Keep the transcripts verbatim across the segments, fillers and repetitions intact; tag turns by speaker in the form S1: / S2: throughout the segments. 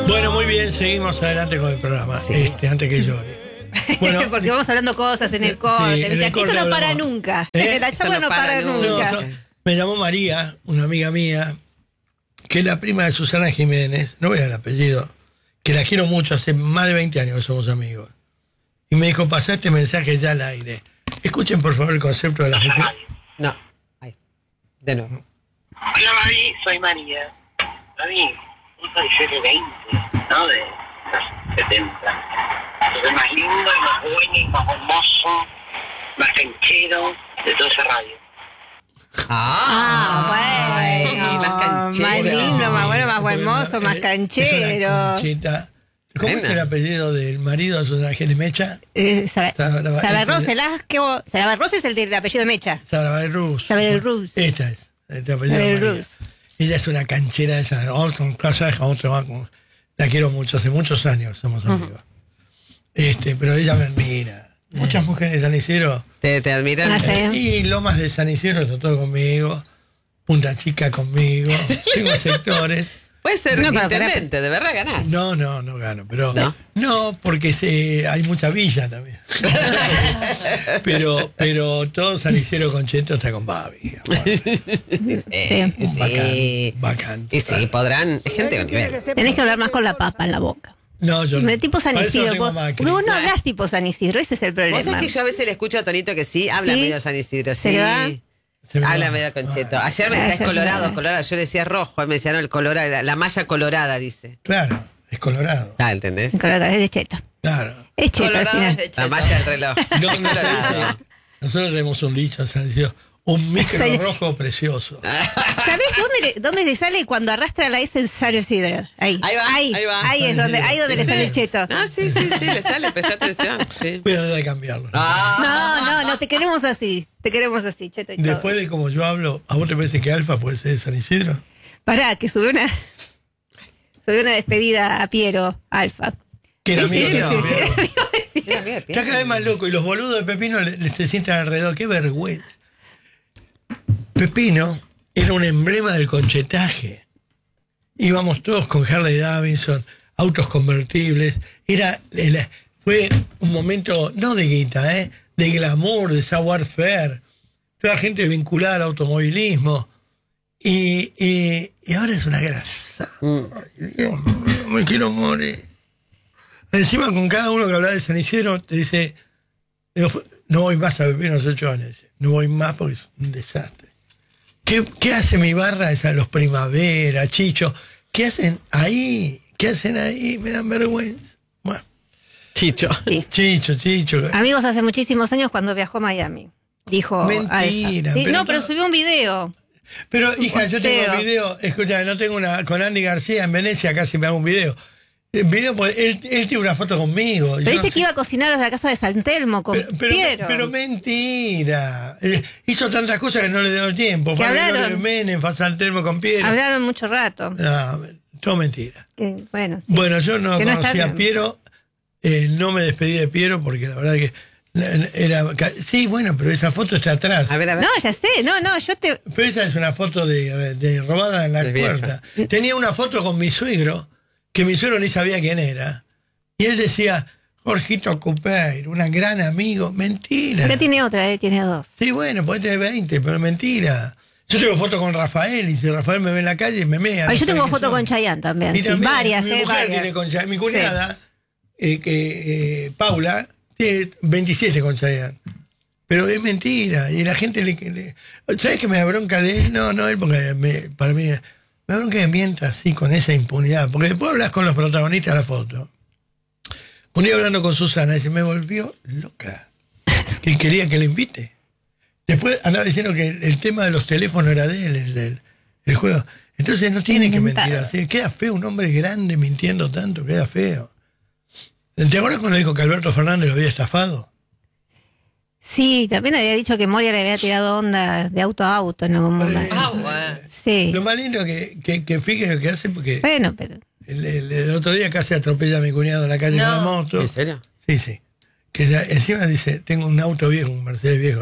S1: Bueno, muy bien, seguimos adelante con el programa. Sí. Este, antes que llore.
S2: Bueno, porque vamos hablando cosas en el corte. Sí, en el corte esto no para hablamos. nunca. ¿Eh? La charla no, no para, para nunca. No, so,
S1: me llamó María, una amiga mía, que es la prima de Susana Jiménez, no voy a dar el apellido, que la quiero mucho, hace más de veinte años que somos amigos. Y me dijo, pasá este mensaje ya al aire. Escuchen, por favor, el concepto de la mujer.
S3: No, ahí. De nuevo.
S4: Hola, Marí, soy María. Marí, un parecer de veinte, ¿no? De los setenta. Es más lindo, y más bueno, y más hermoso, más canchero de toda esa radio.
S2: Ah, ah bueno. Ay, más canchero. Más lindo, más bueno, más hermoso, más canchero.
S1: ¿Cómo es el apellido del marido de Susana Jiménez Mecha?
S2: Eh, Sabarrós, Sabarrós es el del apellido de Mecha.
S1: Sabarrós.
S2: Sabarrós.
S1: Esta es, el apellido de María. Ella es una canchera de esa. Otro caso de otro, la quiero mucho, hace muchos años somos amigos. Uh-huh. Este, pero ella me admira. Muchas mujeres de San Isidro.
S3: ¿Te, te admiran?
S2: Ah, sí.
S1: Y Lomas de San Isidro está todo conmigo. Punta Chica conmigo. Tengo sectores.
S3: Puede ser no, intendente, pero, de verdad ganás.
S1: No, no, no gano, pero no, no porque se, hay mucha villa también. pero pero todo San Isidro Concheto está con Babi.
S3: Eh, sí.
S1: Bacán, bacán.
S3: Y sí, podrán, gente con nivel.
S2: Tenés que hablar más con la papa en la boca.
S1: No, yo no.
S2: De tipo San Isidro. No porque vos no hablas tipo San Isidro, ese es el problema.
S3: ¿Vos sabés que yo a veces le escucho a Tonito que sí, habla ¿Sí? medio San Isidro, sí. Habla medio concheto. Ayer me decía es colorado, colorado. Yo le decía rojo, él me decía no, el colorado, la, la malla colorada, dice.
S1: Claro, es colorado.
S3: Ah, ¿entendés?
S2: Colorado, es de cheto.
S1: Claro.
S2: Es cheto al final.
S3: De cheto. La malla del reloj.
S1: No, no se dice. Nosotros tenemos un dicho en San Isidro. Un micro Soy... rojo precioso.
S2: ¿Sabés dónde le, dónde le sale cuando arrastra la S en San Isidro? Ahí.
S3: Ahí va. Ahí,
S2: ahí, va. ahí es donde, ahí donde le sale el cheto.
S3: Ah, sí, sí, sí, le sale, presta atención. Sí.
S1: Voy a tratar de cambiarlo.
S3: Ah.
S2: No, no, no, te queremos así. Te queremos así, cheto y
S1: Después
S2: todo.
S1: de como yo hablo, ¿a vos te parece que Alfa puede ser de San Isidro?
S2: Pará, que subió una, subió una despedida a Piero, Alfa.
S1: Que era
S2: sí,
S1: amigo
S2: sí,
S1: de
S2: sí, sí,
S1: Piero.
S2: sí, sí, sí.
S1: Está cada vez más loco y los boludos de Pepino le, le se sientan alrededor. Qué vergüenza. Pepino era un emblema del conchetaje. Íbamos todos con Harley Davidson, autos convertibles. Era, el, fue un momento, no de guita, ¿eh? de glamour, de savoir-faire. Toda gente vinculada al automovilismo. Y, y, y ahora es una grasa. Ay, Dios, me quiero morir. Encima, con cada uno que habla de San Isidro, te dice: no voy más a Pepino hace ocho años. No voy más porque es un desastre. ¿Qué, qué hace mi barra esa, los Primavera, Chicho? ¿Qué hacen ahí? ¿Qué hacen ahí? Me dan vergüenza. Bueno.
S3: Chicho.
S2: Sí.
S1: Chicho, Chicho.
S2: Amigos, hace muchísimos años cuando viajó a Miami. Dijo.
S1: Mentira.
S2: ¿Sí?
S1: Pero
S2: no, pero
S1: no,
S2: subió un video.
S1: Pero, hija, yo tengo un video. Escucha, no tengo una. Con Andy García en Venecia casi me hago un video. El video, pues, él, él tiene una foto conmigo.
S2: Pero dice
S1: no
S2: que
S1: sé.
S2: iba a cocinar a la casa de San Telmo con
S1: pero, pero,
S2: Piero.
S1: Pero mentira. Eh, hizo tantas cosas que no le dio el tiempo.
S2: Que hablaron.
S1: De Menem, fue a San Telmo con Piero.
S2: Hablaron mucho rato.
S1: No, todo mentira.
S2: Que, bueno, sí.
S1: Bueno, yo no
S2: que
S1: conocía
S2: no
S1: a Piero. Eh, no me despedí de Piero porque la verdad que era. Sí, bueno, pero esa foto está atrás.
S3: A ver, a ver.
S2: No, ya sé. No, no, yo te.
S1: Pero esa es una foto de, de robada en la
S3: Es
S1: puerta.
S3: vieja.
S1: Tenía una foto con mi suegro, que mi suegro ni sabía quién era. Y él decía, Jorgito Cupeiro, un gran amigo. Mentira.
S2: Acá tiene otra, eh, tiene dos.
S1: Sí, bueno, puede tener veinte, pero mentira. Yo tengo foto con Rafael, y si Rafael me ve en la calle, me mea.
S2: Ay,
S1: no
S2: yo tengo
S1: sabe
S2: foto
S1: quién
S2: con
S1: son.
S2: Chayanne también.
S1: Y
S2: Sí,
S1: también,
S2: varias,
S1: mi
S2: eh,
S1: mujer
S2: varias.
S1: tiene con Chayanne. Mi cuñada, eh, que, eh, Paula, tiene veintisiete con Chayanne. Pero es mentira. Y la gente le... le ¿Sabes que me da bronca de él? No, no él, porque me, para mí... Me da bronca que mienta así, con esa impunidad. Porque después hablas con los protagonistas de la foto. Un día hablando con Susana, dice, me volvió loca. Que quería que le invite. Después andaba diciendo que el, el tema de los teléfonos era de él, el, el, el juego. Entonces no tiene que mentir así. Queda feo un hombre grande mintiendo tanto, queda feo. ¿Te acuerdas cuando dijo que Alberto Fernández lo había estafado?
S2: Sí, también había dicho que Moria le había tirado onda de auto a auto en algún momento.
S3: Ah, bueno.
S2: Sí.
S1: Lo más lindo que, que, que fíjese lo que hace, porque
S2: Bueno, pero...
S1: el, el, el otro día casi atropella a mi cuñado en la calle
S3: No.
S1: con la moto.
S3: ¿En serio?
S1: Sí, sí. Que ya, encima dice, tengo un auto viejo, un Mercedes viejo.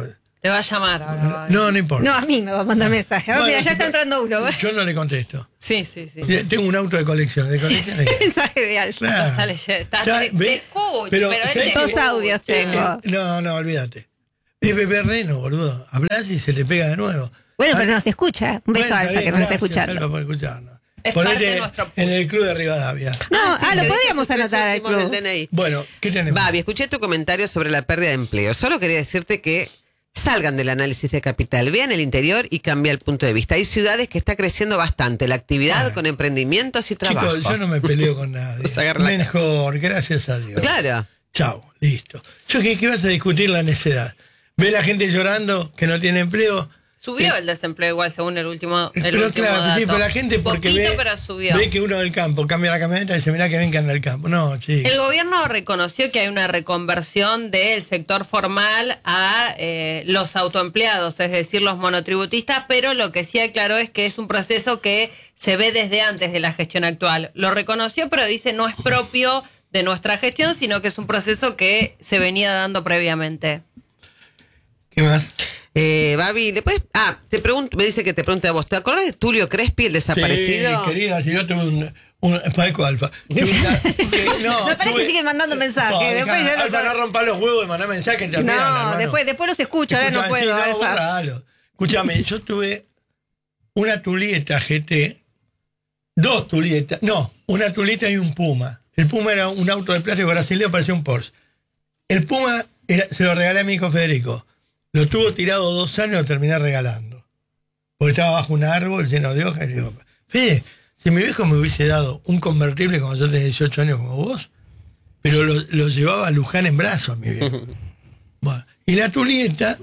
S2: Te va a llamar ahora.
S1: No, no importa.
S2: No, a mí me va a mandar mensaje. Bueno, mira, ya está entrando uno.
S1: Yo no le contesto.
S2: Sí, sí, sí.
S1: Tengo un auto de colección. De colección de...
S2: mensaje de Alfa.
S1: Claro.
S2: Está leyendo. Está,
S1: Ya,
S2: te,
S1: ve,
S2: te escucho,
S1: pero,
S2: pero, él
S1: ¿sabes
S2: te
S1: qué?
S2: Dos audios tengo.
S1: Eh, no, no, olvídate. Es bebé reno, boludo. Hablas y se te pega de nuevo.
S2: Bueno,
S1: ah,
S2: pero nos escucha. Un beso
S1: bueno,
S2: a Alfa
S1: bien,
S2: que nos está
S1: gracias,
S2: escuchando.
S1: Alfa, por escucharnos.
S2: Es
S1: Ponete
S2: parte de nuestro
S1: en el club de Rivadavia.
S2: No,
S3: Ah, sí,
S2: ah, lo
S3: que
S2: podríamos
S3: dice
S2: anotar al
S3: supresión
S2: club.
S3: del D N I.
S1: Bueno, ¿qué tenemos?
S3: Babi, escuché tu comentario sobre la pérdida de empleo. Solo quería decirte que salgan del análisis de Capital, vean el interior y cambia el punto de vista. Hay ciudades que está creciendo bastante la actividad
S1: Ah.
S3: con emprendimientos y trabajo.
S1: Chicos, yo no me peleo con nadie.
S3: Nos agarra la
S1: Mejor, gracias a Dios.
S3: Claro.
S1: Chao, listo. Yo ¿qué, qué vas a discutir la necedad? ¿Ve la gente llorando que no tiene empleo?
S2: Subió
S1: Eh,
S2: el desempleo igual según el último, el
S1: pero
S2: último
S1: claro,
S2: dato.
S1: sí, pero la gente porque
S2: Poquito,
S1: ve,
S2: pero subió.
S1: ve que uno del campo cambia la camioneta y dice, mirá que bien que anda el campo. No, chicos.
S2: El gobierno reconoció que hay una reconversión del sector formal a eh, los autoempleados, es decir, los monotributistas, pero lo que sí aclaró es que es un proceso que se ve desde antes de la gestión actual. Lo reconoció, pero dice no es propio de nuestra gestión, sino que es un proceso que se venía dando previamente.
S1: ¿Qué más?
S3: Eh, Babi, después, ah, te pregunto, me dice que te pregunte a vos, ¿te acordás de Tulio Crespi, el desaparecido?
S1: Sí, querida, si yo tuve un, un Paco Alfa. Tuve una- que- no,
S2: Me parece
S1: tuve-
S2: que siguen mandando mensajes.
S1: No,
S2: Después
S1: dejá,
S2: yo no
S1: Alfa,
S2: sab-
S1: no rompa los huevos de mandar mensajes. Te
S2: No,
S1: olvidan, hermano.
S2: después, después los escucho, ahora no
S1: Escuchame,
S2: puedo,
S1: sí, no,
S2: Alfa.
S1: borralo. Escúchame, yo tuve una Tulieta G T, dos Tulietas, no, una Tulieta y un Puma. El Puma era un auto de plástico brasileño, parecía un Porsche. El Puma era- se lo regalé a mi hijo Federico. Lo tuvo tirado dos años, lo terminé regalando. Porque estaba bajo un árbol lleno de hojas. Y le digo, Fede, si mi viejo me hubiese dado un convertible cuando yo tenía dieciocho años como vos, pero lo, lo llevaba a Luján en brazos, mi viejo. Bueno, y la Tulieta,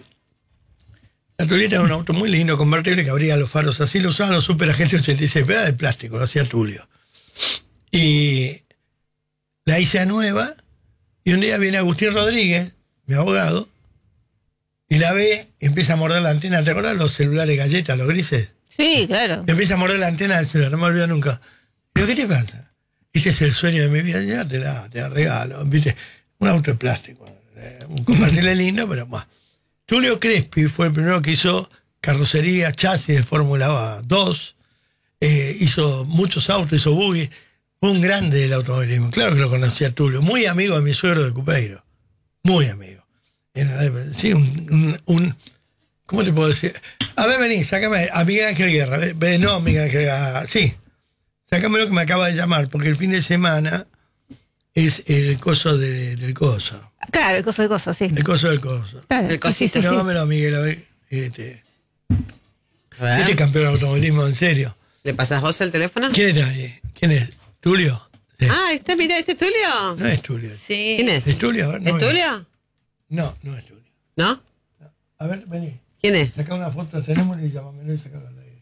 S1: la Tulieta era un auto muy lindo, convertible, que abría los faros. Así lo usaban los superagentes ochenta y seis, pero era de plástico, lo hacía Tulio. Y la hice a nueva, y un día viene Agustín Rodríguez, mi abogado, y la ve, y empieza a morder la antena. ¿Te acuerdas los celulares galletas, los grises?
S2: Sí, claro.
S1: Empieza a morder la antena del celular, no me olvido nunca. Digo, ¿qué te pasa? Ese es el sueño de mi vida. Ya te la, te la regalo. ¿Viste? Un auto de plástico. eh, Un convertible lindo, pero más. Tulio Crespi fue el primero que hizo carrocería, chasis de Fórmula dos. Eh, hizo muchos autos, hizo buggy. Fue un grande del automovilismo. Claro que lo conocía Tulio. Muy amigo de mi suegro de Cupeiro. Muy amigo. Sí, un, un, un. ¿Cómo te puedo decir? A ver, vení, sácame a Miguel Ángel Guerra. Ven, no, Miguel Ángel Guerra. Sí. Sácame lo que me acaba de llamar, porque el fin de semana es el coso de, del coso.
S2: Claro, el coso del coso, sí.
S1: El coso del coso.
S2: Claro,
S3: El
S2: sí,
S3: cosito.
S2: sí, sí, sí.
S1: Dámelo, Miguel, a ver. Este,
S3: A ver,
S1: este campeón de automovilismo, en serio.
S3: ¿le pasás vos el teléfono?
S1: ¿Quién era ahí? ¿Quién es? ¿Tulio? Sí.
S3: Ah, está, mira, ¿este es Tulio?
S1: No es Tulio.
S2: Sí.
S3: ¿Quién es?
S1: ¿Es Tulio? A ver, no,
S3: ¿Es Tulio?
S1: No, no es Tulio.
S3: ¿No?
S1: A ver, vení.
S3: ¿Quién es?
S1: Saca una foto, tenemos y llámamelo y sacalo al aire.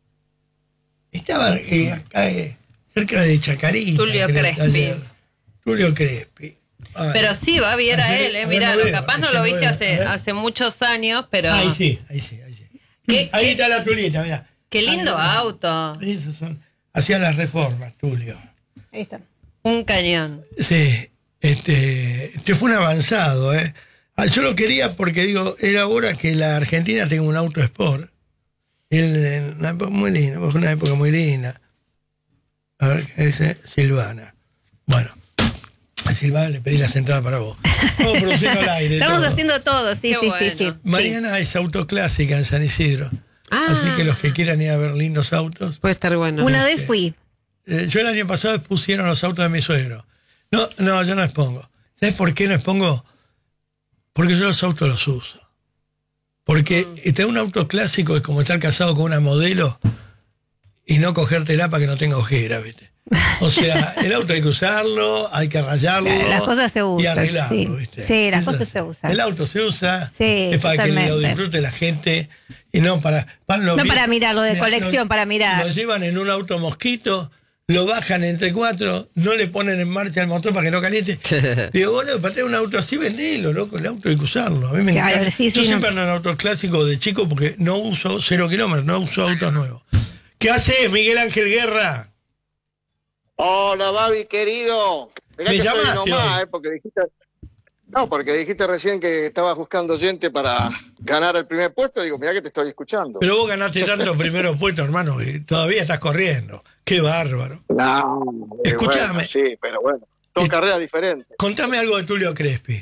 S1: Estaba eh, acá, eh, cerca de Chacarita.
S2: Tulio
S1: creo,
S2: Crespi.
S1: ayer. Tulio Crespi. Ay.
S2: Pero sí, Babi, era
S1: Ayer-
S2: él, ¿eh?
S1: a ver,
S2: Mirá,
S1: no
S2: lo
S1: veo,
S2: capaz
S1: es
S2: no
S1: que
S2: lo
S1: no
S2: viste
S1: veo. A
S2: hace,
S1: ver.
S2: hace muchos años, pero...
S1: Ahí sí, ahí sí, ahí sí.
S2: ¿Qué,
S1: Ahí
S2: qué-
S1: está la Tulieta, mirá.
S2: qué lindo
S1: Ahí,
S2: auto.
S1: Esos son. Hacían las reformas, Tulio.
S2: Ahí está. Un cañón.
S1: Sí, este, este fue un avanzado, ¿eh? Ah, yo lo quería porque digo, era hora que la Argentina tenga un auto sport. Él, en una época muy linda, fue una época muy linda. A ver qué dice Silvana. Bueno, a Silvana le pedí las entradas para vos. Estamos produciendo al aire.
S2: Estamos
S1: todo.
S2: haciendo todo, sí, Qué sí, sí,
S3: bueno.
S2: sí.
S1: Mañana es autoclásica en San Isidro.
S3: Ah.
S1: Así que los que quieran ir a ver lindos autos.
S3: Puede estar bueno.
S2: Una vez fui.
S1: Eh, yo el año pasado expusieron los autos de mi suegro. No, no, yo no expongo. ¿Sabes por qué no expongo? Porque yo los autos los uso. Porque
S3: Mm.
S1: tener un auto clásico es como estar casado con una modelo y no cogértela para que no tenga ojeras, ¿viste? O sea, el auto hay que usarlo, hay que rayarlo.
S2: Claro, las cosas se
S1: Y
S2: usan,
S1: arreglarlo,
S2: sí.
S1: ¿viste?
S2: Sí, las
S1: Eso
S2: cosas
S1: es-
S2: se usan.
S1: El auto se usa,
S2: Sí,
S1: es para que lo
S2: totalmente.
S1: disfrute la gente y no para... para lo
S2: No
S1: vi-
S2: para mirarlo de
S1: Mira,
S2: colección,
S1: lo-
S2: para mirar.
S1: Lo llevan en un auto mosquito, lo bajan entre cuatro, no le ponen en marcha el motor para que no caliente. Digo, bueno, para tener un auto así, vendelo, loco, el auto hay que usarlo. A mí me
S2: Claro,
S1: encanta.
S2: sí, sí,
S1: Yo
S2: no.
S1: siempre ando en autos clásicos de chico porque no uso cero kilómetros, no uso autos nuevos. ¿Qué haces, Miguel Ángel Guerra?
S5: Hola, Babi, querido. Mirá
S1: ¿Me
S5: que soy
S1: llamaste
S5: nomás,
S1: hoy?
S5: eh, porque dijiste... No, porque dijiste recién que estabas buscando gente para ganar el primer puesto. Digo, mirá que te estoy escuchando.
S1: Pero vos ganaste tantos primeros puestos, hermano, y todavía estás corriendo. Qué bárbaro.
S5: No,
S1: Escúchame.
S5: Bueno, sí, pero bueno, son
S1: Eh,
S5: carreras diferentes.
S1: Contame algo de Tulio Crespi.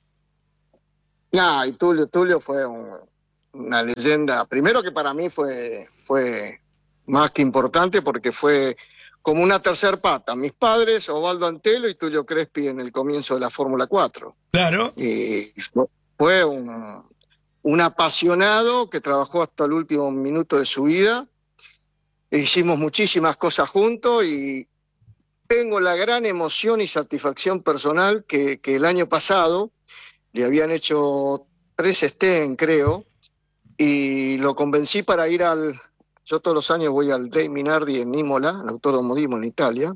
S5: No, y Tulio, Tulio fue un, una leyenda. Primero que para mí fue, fue más que importante porque fue como una tercer pata. Mis padres, Osvaldo Antelo y Tulio Crespi en el comienzo de la Fórmula cuatro.
S1: Claro.
S5: Y fue, fue un, un apasionado que trabajó hasta el último minuto de su vida. Hicimos muchísimas cosas juntos y tengo la gran emoción y satisfacción personal que, que el año pasado le habían hecho tres Sten, creo, y lo convencí para ir al... Yo todos los años voy al Dei Minardi en Imola, el Autódromo de Imola en Italia,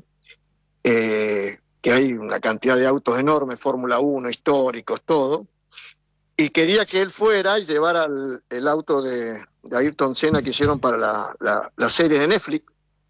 S5: eh, que hay una cantidad de autos enormes, Fórmula uno, históricos, todo, y quería que él fuera y llevara el, el auto de, de Ayrton Senna que hicieron para la, la, la serie de Netflix,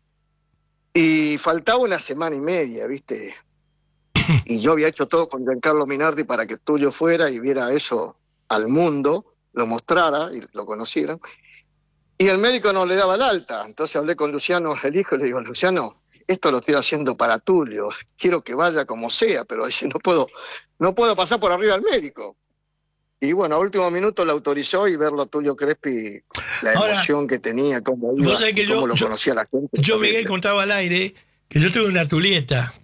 S5: y faltaba una semana y media, ¿viste? Y yo había hecho todo con Giancarlo Minardi para que Tulio fuera y viera eso al mundo, lo mostrara y lo conocieran. Y el médico no le daba el alta. Entonces hablé con Luciano, el hijo, y le digo, Luciano, esto lo estoy haciendo para Tulio, quiero que vaya como sea, pero dice, no puedo, no puedo pasar por arriba del médico. Y bueno, a último minuto lo autorizó y verlo a Tulio Crespi, la
S1: Ahora,
S5: emoción que tenía, cómo iba,
S1: vos sabés que
S5: cómo
S1: yo,
S5: lo
S1: yo,
S5: conocía la gente.
S1: yo, Miguel, contaba al aire que yo tuve una Tulieta.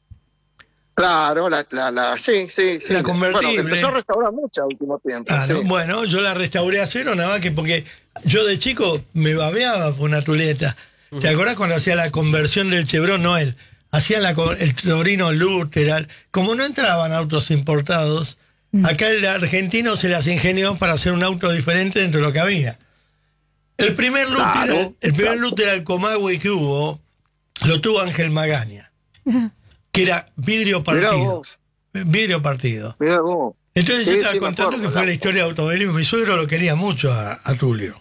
S5: Claro, la, la, la, sí, sí, sí.
S1: La convertible.
S5: Bueno, empezó a restaurar mucho al último tiempo.
S1: Ah,
S5: sí.
S1: no, bueno, yo la restauré a cero, nada más que porque yo de chico me babeaba por una Tulieta. Uh-huh. ¿Te acordás cuando hacía la conversión del Chevron? No, él. Hacía la, el Torino Luther. Como no entraban autos importados, uh-huh. acá el argentino se las ingenió para hacer un auto diferente dentro de lo que había. El primer Luther, claro, el primer Luther al Comahue que hubo, lo tuvo Ángel Magaña. Uh-huh. Que era vidrio partido. Vidrio partido.
S5: Mirá vos.
S1: Entonces
S5: sí,
S1: yo estaba
S5: sí,
S1: contando
S5: acuerdo,
S1: que fue
S5: la...
S1: la historia de automovilismo. Mi suegro lo quería mucho a, a Tulio.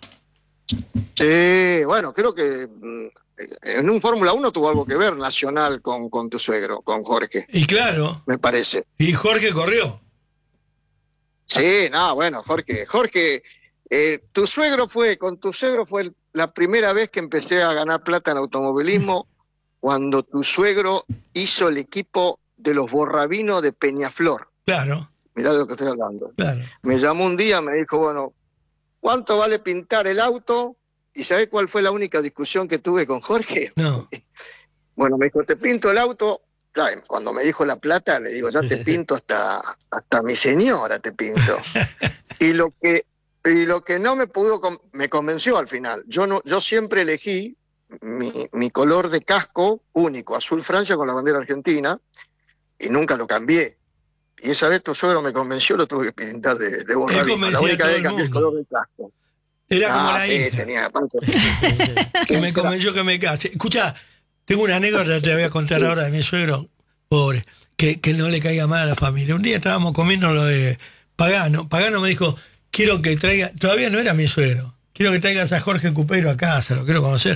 S5: Sí, bueno, creo que en un Fórmula uno tuvo algo que ver Nacional con, con tu suegro, con Jorge.
S1: Y claro.
S5: Me parece.
S1: Y Jorge corrió.
S5: Sí, no, bueno, Jorge. Jorge, eh, tu suegro fue, con tu suegro fue la primera vez que empecé a ganar plata en automovilismo. Cuando tu suegro hizo el equipo de los Borravinos de Peñaflor.
S1: Claro.
S5: Mirá de lo que estoy hablando.
S1: Claro.
S5: Me llamó un día, me dijo, bueno, ¿cuánto vale pintar el auto? ¿Y sabés cuál fue la única discusión que tuve con Jorge?
S1: No.
S5: Bueno, me dijo, te pinto el auto. Claro, cuando me dijo la plata, le digo, ya te pinto hasta, hasta mi señora te pinto. y lo que y lo que no me pudo, me convenció al final. Yo no, yo siempre elegí Mi, mi color de casco único, azul Francia con la bandera argentina, y nunca lo cambié. Y esa vez tu suegro me convenció, lo tuve que pintar de, de borradito. La única vez que cambié el color del casco.
S1: Era
S5: ah,
S1: como la
S5: sí,
S1: hija.
S5: Tenía panza.
S1: Que me convenció que me case. Escuchá, tengo una anécdota que te voy a contar sí. ahora de mi suegro, pobre, que, que no le caiga mal a la familia. Un día estábamos comiendo lo de Pagano. Pagano me dijo, quiero que traiga, todavía no era mi suegro, quiero que traigas a Jorge Cupeiro a casa, lo quiero conocer.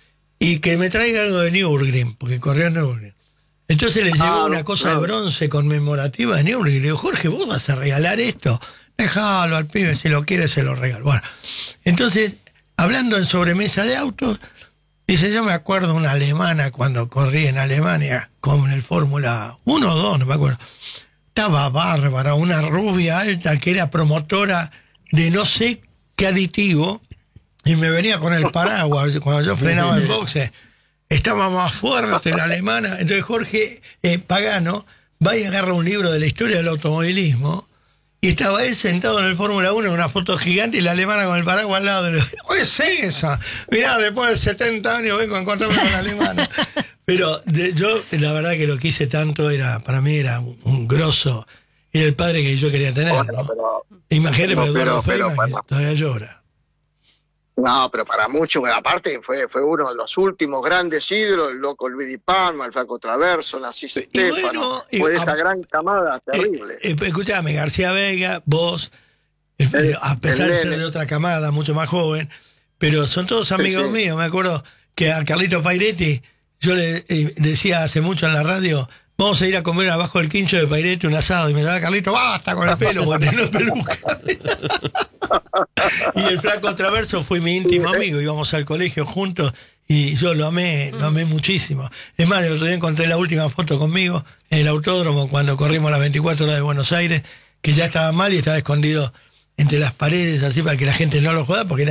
S1: Y que me traiga algo de Nürburgring, porque corría en Nürburgring. Entonces le llegó ah, una no, cosa no. de bronce conmemorativa de Nürburgring. Y le digo, Jorge, ¿vos vas a regalar esto? Déjalo al pibe, si lo quiere se lo regalo. Bueno, entonces, hablando en sobremesa de autos, dice, yo me acuerdo una alemana cuando corrí en Alemania, con el Fórmula uno o dos, no me acuerdo. Estaba bárbara, una rubia alta que era promotora de no sé qué aditivo, y me venía con el paraguas cuando yo frenaba el boxe. Estaba más fuerte la alemana. Entonces Jorge eh, Pagano va y agarra un libro de la historia del automovilismo y estaba él sentado en el Fórmula uno en una foto gigante y la alemana con el paraguas al lado. ¿Qué es esa? Mirá, después de setenta años vengo a encontrarme con la alemana. Pero de, yo, la verdad que lo que hice tanto era, para mí era un, un grosso. Era el padre que yo quería tener,
S5: bueno,
S1: ¿no?
S5: Pero,
S1: Imagínate,
S5: pero,
S1: Eduardo
S5: pero,
S1: Feynman,
S5: pero,
S1: que todavía llora.
S5: No, pero para muchos, aparte fue fue uno de los últimos grandes ídolos, el loco Luis Di Palma, el Flaco Traverso, Narciso Stefano, bueno, fue de esa gran camada terrible.
S1: Eh, eh, escuchame, García Vega, vos, el, el, a pesar de ser de otra camada, mucho más joven, pero son todos amigos sí, sí. míos. Me acuerdo que a Carlito Pairetti, yo le eh, decía hace mucho en la radio, vamos a ir a comer abajo del quincho de Pairete un asado. Y me daba Carlito, basta con el pelo, porque no es peluca. Y el flaco Traverso fue mi íntimo amigo, íbamos al colegio juntos y yo lo amé, lo amé muchísimo. Es más, el otro día encontré la última foto conmigo en el autódromo cuando corrimos las veinticuatro horas de Buenos Aires, que ya estaba mal y estaba escondido entre las paredes así para que la gente no lo joda, porque era